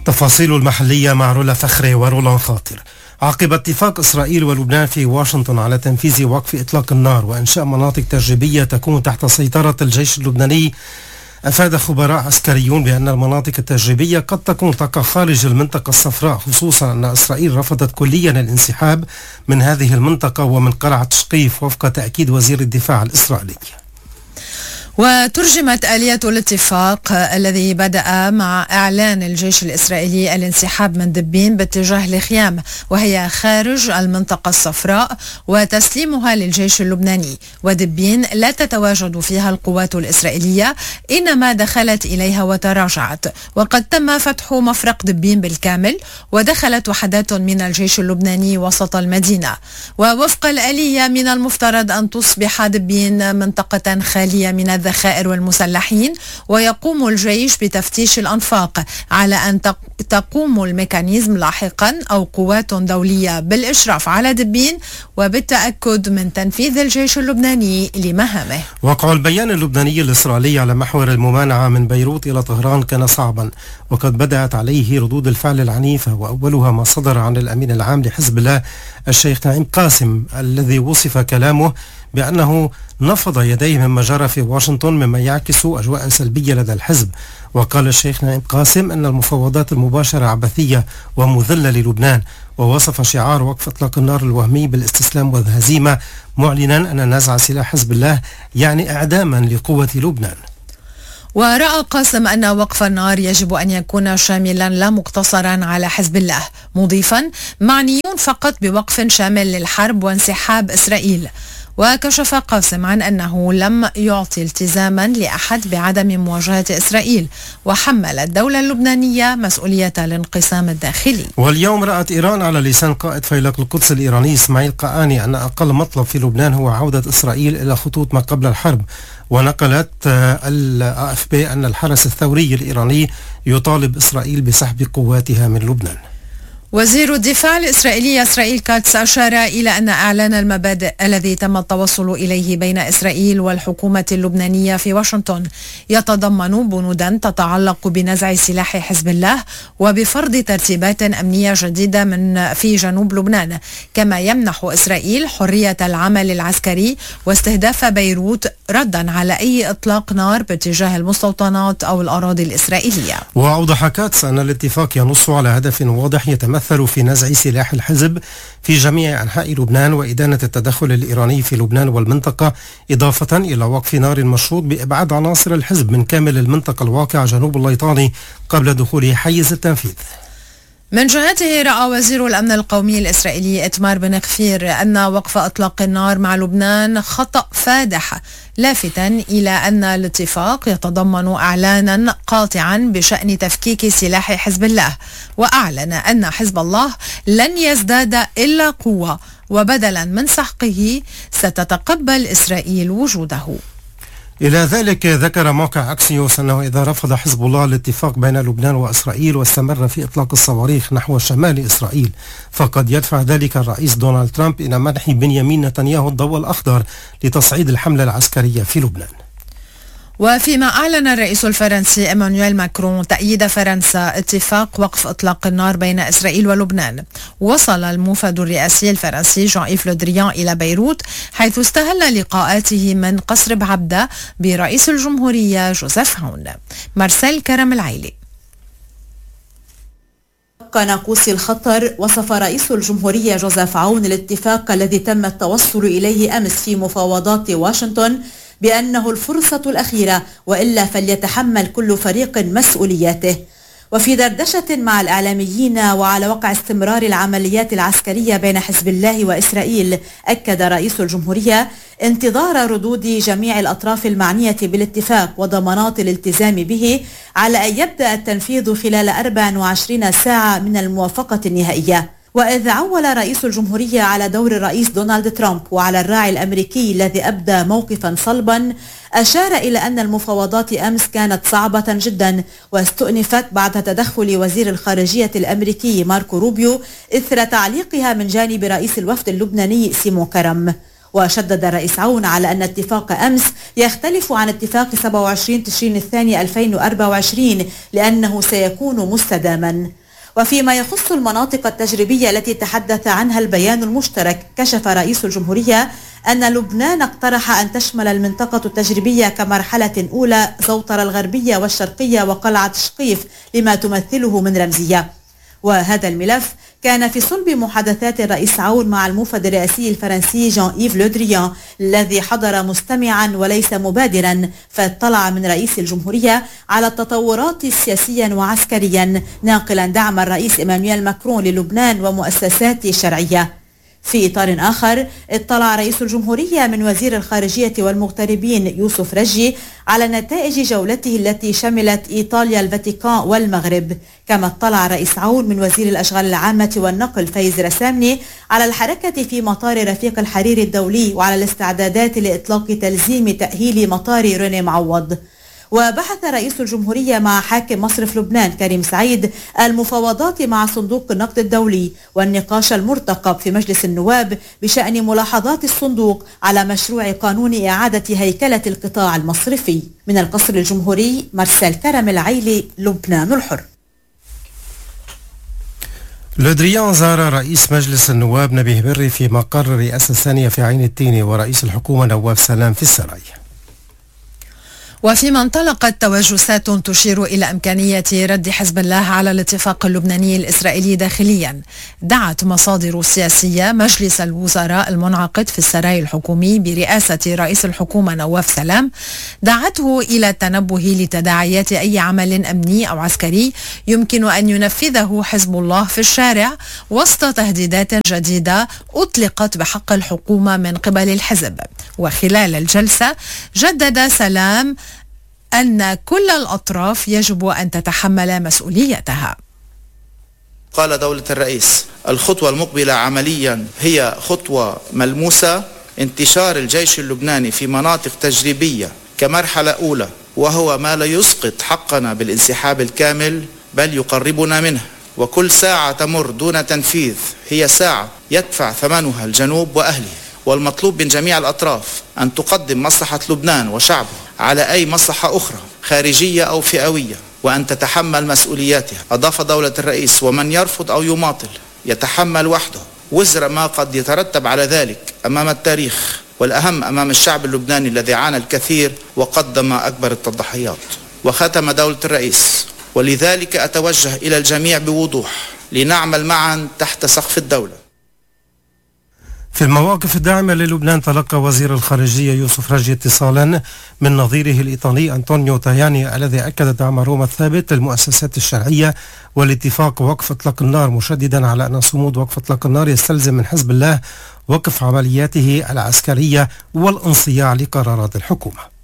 التفاصيل المحلية مع رولا فخري ورولان خاطر. عقب اتفاق إسرائيل ولبنان في واشنطن على تنفيذ وقف إطلاق النار وإنشاء مناطق تجريبية تكون تحت سيطرة الجيش اللبناني، أفاد خبراء عسكريون بأن المناطق التجريبية قد تكون تقع خارج المنطقة الصفراء، خصوصا أن إسرائيل رفضت كليا الانسحاب من هذه المنطقة ومن قلعة شقيف وفق تأكيد وزير الدفاع الإسرائيلي. وترجمت آلية الاتفاق الذي بدأ مع إعلان الجيش الإسرائيلي الانسحاب من دبين باتجاه الخيام وهي خارج المنطقة الصفراء وتسليمها للجيش اللبناني، ودبين لا تتواجد فيها القوات الإسرائيلية إنما دخلت إليها وتراجعت، وقد تم فتح مفرق دبين بالكامل ودخلت وحدات من الجيش اللبناني وسط المدينة. ووفق الآلية من المفترض أن تصبح دبين منطقة خالية من الذخائر والمسلحين، ويقوم الجيش بتفتيش الأنفاق على أن تقوم الميكانيزم لاحقا أو قوات دولية بالإشراف على دبين وبالتأكد من تنفيذ الجيش اللبناني لمهامه. وقع البيان اللبناني الإسرائيلي على محور الممانعة من بيروت إلى طهران كان صعبا، وقد بدأت عليه ردود الفعل العنيفة، وأولها ما صدر عن الأمين العام لحزب الله الشيخ نعيم قاسم الذي وصف كلامه بأنه نفض يديه مما جرى في واشنطن مما يعكس أجواء سلبية لدى الحزب. وقال الشيخ نعيم قاسم أن المفاوضات المباشرة عبثية ومذلة للبنان، ووصف شعار وقف إطلاق النار الوهمي بالاستسلام والهزيمة، معلنا أن نزع سلاح حزب الله يعني إعداما لقوة لبنان. ورأى قاسم أن وقف النار يجب أن يكون شاملا لا مقتصرا على حزب الله، مضيفا معنيون فقط بوقف شامل للحرب وانسحاب إسرائيل. وكشف قاسم عن أنه لم يعطي التزاما لأحد بعدم مواجهة إسرائيل، وحمل الدولة اللبنانية مسؤولية الانقسام الداخلي. واليوم رأت إيران على لسان قائد فيلق القدس الإيراني إسماعيل قآني أن أقل مطلب في لبنان هو عودة إسرائيل إلى خطوط ما قبل الحرب. ونقلت AFP أن الحرس الثوري الإيراني يطالب إسرائيل بسحب قواتها من لبنان. وزير الدفاع الإسرائيلي إسرائيل كاتس أشار إلى أن إعلان المبادئ الذي تم التوصل إليه بين إسرائيل والحكومة اللبنانية في واشنطن يتضمن بنودا تتعلق بنزع سلاح حزب الله وبفرض ترتيبات أمنية جديدة في جنوب لبنان، كما يمنح إسرائيل حرية العمل العسكري واستهداف بيروت ردا على أي إطلاق نار باتجاه المستوطنات أو الأراضي الإسرائيلية. وأوضح كاتس أن الاتفاق ينص على هدف واضح يتمثل في نزع سلاح الحزب في جميع أنحاء لبنان وإدانة التدخل الإيراني في لبنان والمنطقة، إضافة إلى وقف نار مشروط بإبعاد عناصر الحزب من كامل المنطقة الواقعة جنوب الليطاني قبل دخول حيز التنفيذ. من جهته رأى وزير الأمن القومي الإسرائيلي إتمار بن غفير أن وقف إطلاق النار مع لبنان خطأ فادح، لافتا إلى أن الاتفاق يتضمن إعلانا قاطعا بشأن تفكيك سلاح حزب الله، وأعلن أن حزب الله لن يزداد إلا قوة، وبدلا من سحقه ستتقبل إسرائيل وجوده. إلى ذلك ذكر موقع أكسيوس أنه إذا رفض حزب الله الاتفاق بين لبنان وإسرائيل واستمر في إطلاق الصواريخ نحو شمال إسرائيل، فقد يدفع ذلك الرئيس دونالد ترامب إلى منح بنيامين نتنياهو الضوء الأخضر لتصعيد الحملة العسكرية في لبنان. وفيما أعلن الرئيس الفرنسي إيمانويل ماكرون تأييد فرنسا اتفاق وقف إطلاق النار بين إسرائيل ولبنان، وصل الموفد الرئاسي الفرنسي جان إيف لو دريان إلى بيروت، حيث استهل لقاءاته من قصر بعبدة برئيس الجمهورية جوزيف عون. مارسيل كرم العيلي. ناقوس الخطر، وصف رئيس الجمهورية جوزيف عون الاتفاق الذي تم التوصل إليه أمس في مفاوضات واشنطن بأنه الفرصة الأخيرة، وإلا فليتحمل كل فريق مسؤولياته. وفي دردشة مع الإعلاميين وعلى وقع استمرار العمليات العسكرية بين حزب الله وإسرائيل، أكد رئيس الجمهورية انتظار ردود جميع الأطراف المعنية بالاتفاق وضمانات الالتزام به على أن يبدأ التنفيذ خلال 24 ساعة من الموافقة النهائية. وإذ عول رئيس الجمهورية على دور الرئيس دونالد ترامب وعلى الراعي الأمريكي الذي أبدى موقفا صلبا، أشار إلى أن المفاوضات أمس كانت صعبة جدا واستؤنفت بعد تدخل وزير الخارجية الأمريكي ماركو روبيو إثر تعليقها من جانب رئيس الوفد اللبناني سيمون كرم. وشدد الرئيس عون على أن اتفاق أمس يختلف عن اتفاق 27 تشرين الثاني 2024 لأنه سيكون مستداما. وفيما يخص المناطق التجريبية التي تحدث عنها البيان المشترك، كشف رئيس الجمهورية أن لبنان اقترح أن تشمل المنطقة التجريبية كمرحلة أولى زوطرة الغربية والشرقية وقلعة شقيف لما تمثله من رمزية. وهذا الملف كان في صلب محادثات الرئيس عون مع الموفد الرئاسي الفرنسي جان إيف لو دريان الذي حضر مستمعا وليس مبادرا، فاطلع من رئيس الجمهورية على التطورات سياسيا وعسكريا، ناقلا دعم الرئيس إيمانويل ماكرون للبنان ومؤسساته الشرعية. في إطار آخر، اطلع رئيس الجمهورية من وزير الخارجية والمغتربين يوسف رجي على نتائج جولته التي شملت إيطاليا الفاتيكان والمغرب. كما اطلع رئيس عون من وزير الأشغال العامة والنقل فايز رسامني على الحركة في مطار رفيق الحريري الدولي وعلى الاستعدادات لإطلاق تلزيم تأهيل مطار روني معوض. وبحث رئيس الجمهورية مع حاكم مصرف لبنان كريم سعيد المفاوضات مع صندوق النقد الدولي والنقاش المرتقب في مجلس النواب بشأن ملاحظات الصندوق على مشروع قانون إعادة هيكلة القطاع المصرفي. من القصر الجمهوري، مرسال كرم العيلي، لبنان الحر. لودريان زار رئيس مجلس النواب نبيه بري في مقر الرئاسة الثانية في عين التيني ورئيس الحكومة نواف سلام في السراي. وفيما انطلقت توجسات تشير إلى إمكانية رد حزب الله على الاتفاق اللبناني الإسرائيلي داخليا، دعت مصادر سياسية مجلس الوزراء المنعقد في السراي الحكومي برئاسة رئيس الحكومة نواف سلام، دعته إلى التنبه لتداعيات أي عمل أمني أو عسكري يمكن أن ينفذه حزب الله في الشارع وسط تهديدات جديدة أطلقت بحق الحكومة من قبل الحزب. وخلال الجلسة جدد سلام أن كل الأطراف يجب أن تتحمل مسؤوليتها. قال دولة الرئيس: الخطوة المقبلة عمليا هي خطوة ملموسة، انتشار الجيش اللبناني في مناطق تجريبية كمرحلة أولى، وهو ما لا يسقط حقنا بالانسحاب الكامل بل يقربنا منه، وكل ساعة تمر دون تنفيذ هي ساعة يدفع ثمنها الجنوب وأهله. والمطلوب من جميع الأطراف أن تقدم مصلحة لبنان وشعبه على أي مصلحة أخرى خارجية أو فئوية، وأن تتحمل مسؤولياتها. أضاف دولة الرئيس: ومن يرفض أو يماطل يتحمل وحده وزر ما قد يترتب على ذلك أمام التاريخ، والأهم أمام الشعب اللبناني الذي عانى الكثير وقدم أكبر التضحيات. وختم دولة الرئيس: ولذلك أتوجه إلى الجميع بوضوح لنعمل معا تحت سقف الدولة. في المواقف الداعمة للبنان، تلقى وزير الخارجية يوسف رجي اتصالا من نظيره الإيطالي أنطونيو تاياني الذي أكد دعم روما الثابت للمؤسسات الشرعية والاتفاق ووقف إطلاق النار، مشددا على أن صمود وقف إطلاق النار يستلزم من حزب الله وقف عملياته العسكرية والانصياع لقرارات الحكومة.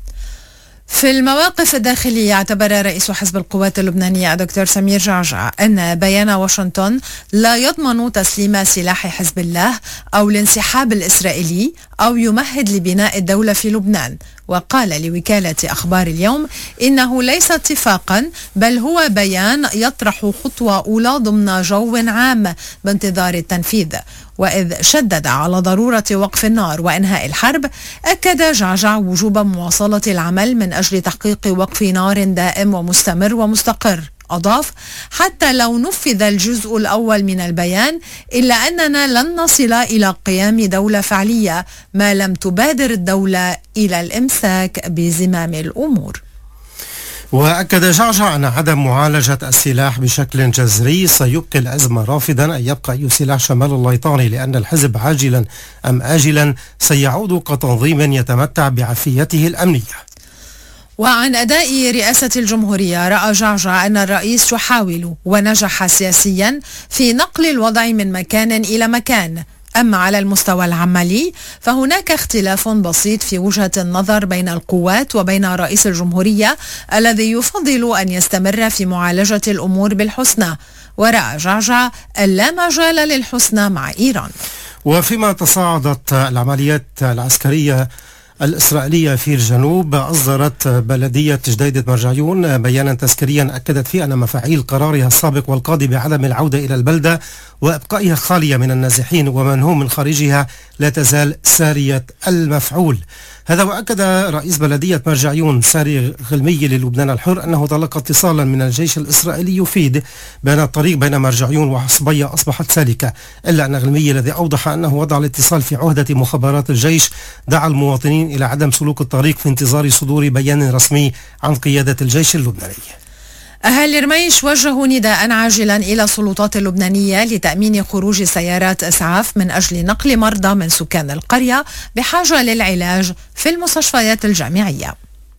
في المواقف الداخلية، اعتبر رئيس حزب القوات اللبنانية دكتور سمير جعجع أن بيان واشنطن لا يضمن تسليم سلاح حزب الله أو الانسحاب الإسرائيلي أو يمهد لبناء الدولة في لبنان. وقال لوكالة أخبار اليوم إنه ليس اتفاقا بل هو بيان يطرح خطوة أولى ضمن جو عام بانتظار التنفيذ. وإذ شدد على ضرورة وقف النار وإنهاء الحرب، أكد جعجع وجوب مواصلة العمل من أجل تحقيق وقف نار دائم ومستمر ومستقر. أضاف: حتى لو نفذ الجزء الأول من البيان إلا أننا لن نصل إلى قيام دولة فعلية ما لم تبادر الدولة إلى الإمساك بزمام الأمور. وأكد جعجع أن عدم معالجة السلاح بشكل جذري سيبقي الأزمة، رافضا أن يبقى أي سلاح شمال الليطاني، لأن الحزب عاجلا أم آجلا سيعود كتنظيم يتمتع بعفيته الأمنية. وعن أداء رئاسة الجمهورية، رأى جعجع أن الرئيس يحاول ونجح سياسيا في نقل الوضع من مكان إلى مكان. أما على المستوى العملي فهناك اختلاف بسيط في وجهة النظر بين القوات وبين رئيس الجمهورية الذي يفضل أن يستمر في معالجة الأمور بالحسنى. ورأى جعجع أن لا مجال للحسنى مع إيران. وفيما تصاعدت العمليات العسكرية الإسرائيلية في الجنوب، أصدرت بلدية جديدة مرجعيون بيانا تذكاريا أكدت فيه أن مفاعيل قرارها السابق والقاضي بعدم العودة إلى البلدة وإبقائها خالية من النازحين ومن هم من خارجها لا تزال سارية المفعول. هذا وأكد رئيس بلدية مرجعيون ساري غلمي للبنان الحر أنه تلقى اتصالا من الجيش الإسرائيلي يفيد بأن الطريق بين مرجعيون وحصبية أصبحت سالكة، إلا أن غلمي الذي أوضح أنه وضع الاتصال في عهدة مخابرات الجيش دعا المواطنين إلى عدم سلوك الطريق في انتظار صدور بيان رسمي عن قيادة الجيش اللبناني. أهل رميش وجهوا نداء عاجلا إلى السلطات اللبنانية لتأمين خروج سيارات إسعاف من أجل نقل مرضى من سكان القرية بحاجة للعلاج في المستشفيات الجامعية.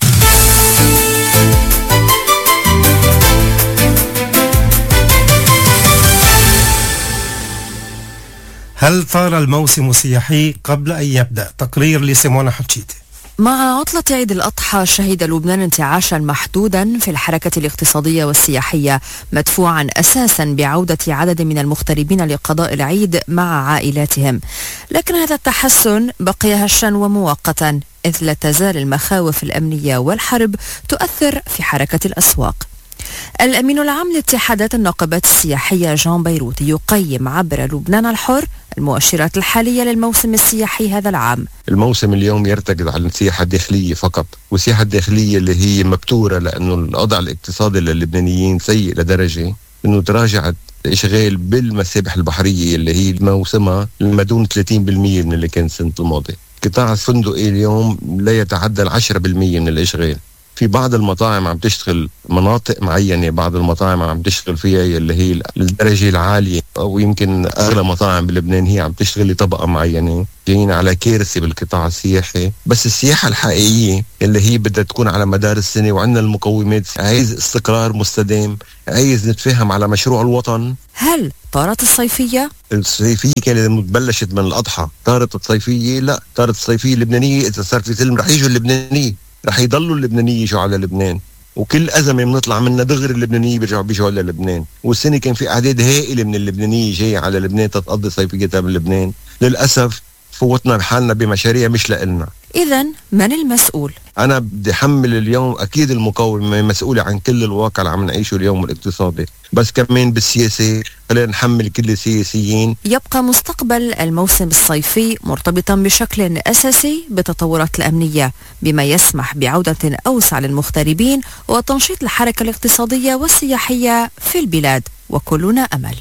هل طال الموسم السياحي قبل أن يبدأ؟ تقرير لسيمونا حتشيتي. مع عطلة عيد الأضحى شهد لبنان انتعاشا محدودا في الحركة الاقتصادية والسياحية، مدفوعا أساسا بعودة عدد من المغتربين لقضاء العيد مع عائلاتهم. لكن هذا التحسن بقي هشا ومؤقتا، إذ لا تزال المخاوف الأمنية والحرب تؤثر في حركة الأسواق. الأمين العام لاتحادات الناقبات السياحية جان بيروتي يقيم عبر لبنان الحر المؤشرات الحالية للموسم السياحي هذا العام. الموسم اليوم يرتكز على السياحة الداخلية فقط، والسياحة الداخلية اللي هي مبتورة لأنه الوضع الاقتصادي للبنانيين سيء لدرجة أنه تراجعت الإشغال بالمسابح البحرية اللي هي موسمها المدون 30% من اللي كان السنة الماضية. قطاع الفندقي اليوم لا يتعدى 10% من الإشغال. في بعض المطاعم عم تشتغل مناطق معينة، بعض المطاعم عم تشتغل فيها اللي هي الدرجة العالية، أو يمكن أغلى مطاعم بلبنان هي عم تشتغل لطبقة معينة. جايين على كارثة بالقطاع السياحي. بس السياحة الحقيقية اللي هي بدها تكون على مدار السنة وعندنا المقومات، عايز استقرار مستدام، عايز نتفاهم على مشروع الوطن. هل طارت الصيفية؟ الصيفية كانت بلشت من الأضحى. طارت الصيفية؟ لا، طارت الصيفية اللبنانية. إذا صار في سلم رح يجوا اللبنانية، رح يضلوا اللبنانية يجوا على لبنان، وكل أزمة بنطلع منها دغري اللبنانية بيجوا على لبنان. والسنة كان في أعداد هائلة من اللبنانية جاية على لبنان تتقضي صيفيتها بلبنان. للأسف فوتنا بحالنا بمشاريع مش لإلنا. إذن من المسؤول؟ أنا بدي أحمل اليوم أكيد المقاومة مسؤولة عن كل الواقع اللي عم نعيشه اليوم الاقتصادي، بس كمان بالسياسة خلينا نحمل كل السياسيين. يبقى مستقبل الموسم الصيفي مرتبطا بشكل أساسي بالتطورات الأمنية، بما يسمح بعودة أوسع للمغتربين وتنشيط الحركة الاقتصادية والسياحية في البلاد، وكلنا أمل.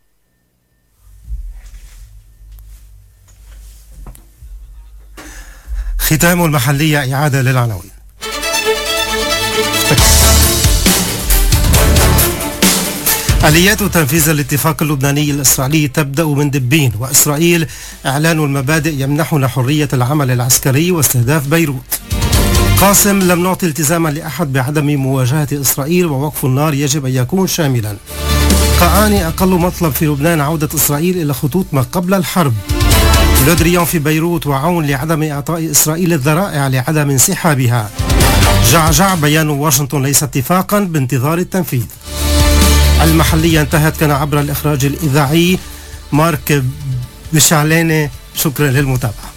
ختام المحلية، إعادة للعناوين. آليات تنفيذ الاتفاق اللبناني الإسرائيلي تبدأ من دبين، وإسرائيل إعلان المبادئ يمنحنا حرية العمل العسكري واستهداف بيروت. قاسم: لم نعطي التزاما لأحد بعدم مواجهة إسرائيل، ووقف النار يجب أن يكون شاملا. قاعاني: أقل مطلب في لبنان عودة إسرائيل إلى خطوط ما قبل الحرب. لودريان في بيروت: وعون لعدم إعطاء إسرائيل الذرائع لعدم انسحابها. جعجع: بيان واشنطن ليس اتفاقا بانتظار التنفيذ. المحلية انتهت، كان عبر الإخراج الإذاعي مارك بشعلانة. شكرا للمتابعة.